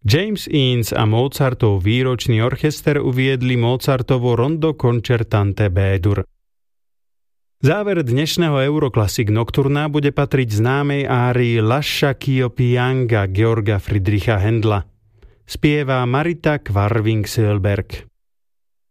James Innes a Mozartov výročný orchester uviedli Mozartovo Rondo concertante B-dur. Záver dnešného Euroclassic Nocturna bude patriť známej árii Lascia ch'io pianga Georga Friedricha Händla. Spieva Marita Kvarving-Sölberg.